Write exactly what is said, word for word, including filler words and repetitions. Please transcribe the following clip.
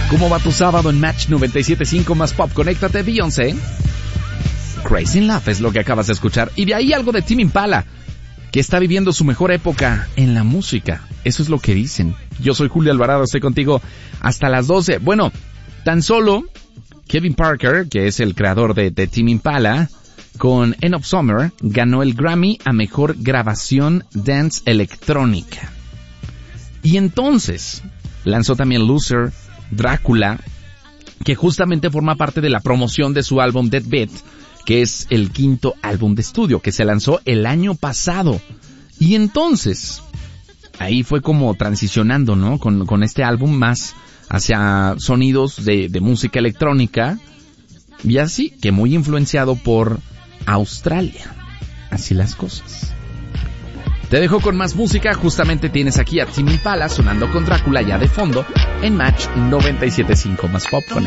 ¿Cómo va tu sábado en Match noventa y siete punto cinco más pop? Conéctate, Beyoncé. Crazy in Love es lo que acabas de escuchar. Y de ahí algo de Tame Impala, que está viviendo su mejor época en la música. Eso es lo que dicen. Yo soy Julio Alvarado, estoy contigo hasta las doce. Bueno, tan solo Kevin Parker, que es el creador de, de Tame Impala, con End of Summer, ganó el Grammy a Mejor Grabación Dance Electrónica. Y entonces lanzó también Loser, Drácula, que justamente forma parte de la promoción de su álbum Dead Beat, que es el quinto álbum de estudio, que se lanzó el año pasado. Y entonces, ahí fue como transicionando, ¿no? Con, con este álbum más hacia sonidos de, de música electrónica, y así, que muy influenciado por Australia. Así las cosas. Te dejo con más música, justamente tienes aquí a Tame Impala sonando con Drácula ya de fondo en Match noventa y siete punto cinco más pop con